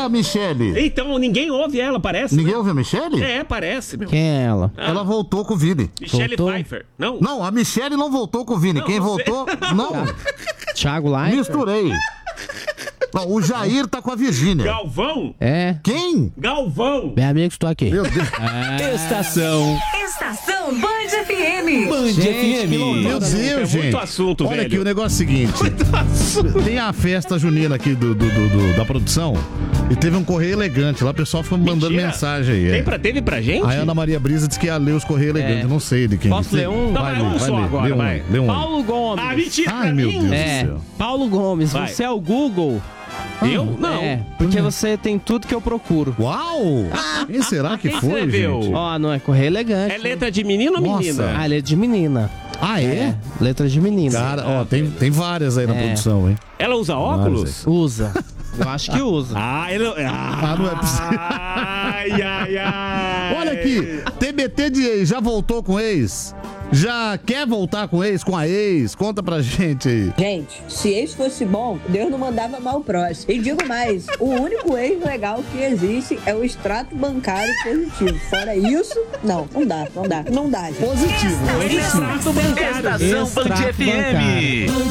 a Michele? Então, ninguém ouve ela, parece. Ninguém ouve a Michele? É, parece, meu. Quem é ela? Ela voltou com o Vini. Michele Voltou? Pfeiffer. Não? Não, a Michele não voltou com o Vini. Não, Quem você- voltou... Não, Thiago Leifert? misturei. Não, o Jair tá com a Virgínia. Galvão? É. Quem? Galvão. Bem amigo, estou aqui. Meu Deus. Estação Band FM. Band FM. Meu Deus, É gente. muito assunto, Olha velho. aqui, o negócio é o seguinte. Tem a festa junina aqui da produção e teve um correio elegante. Lá o pessoal foi mandando Mentira. mensagem aí. Teve pra gente? A Ana Maria Brisa disse que ia ler os correios elegantes. Eu não sei de quem. Posso ler um? Não, Vai vai ler, um vai só ler. agora, Lê um, vai. lê um. Paulo Gomes. Ah, mentira. Ai, pra meu mim? Deus. É, do céu. Paulo Gomes, Vai. você é o Google? Eu? Não. É, porque você tem tudo que eu procuro. Uau! Quem será que Quem foi, escreveu? gente? Ó, não é correio elegante. É letra de menino ou Nossa. menina? Ah, ele é de menina. Ah, é? Letra de menina. Cara, ó, tem várias aí na produção, hein? Ela usa óculos? Usa. Eu acho que usa. Ah, ele... Ah, não é possível. Ai, ai, ai. Olha aqui, TBT de ex, já voltou com ex? Já quer voltar com ex, com a ex? Conta pra gente aí. Gente, se ex fosse bom, Deus não mandava mal próximo. E digo mais, o único ex legal que existe é o extrato bancário positivo. Fora isso, não dá. Não dá, gente. Positivo. Extrato bancário. Estação Band Extrato FM.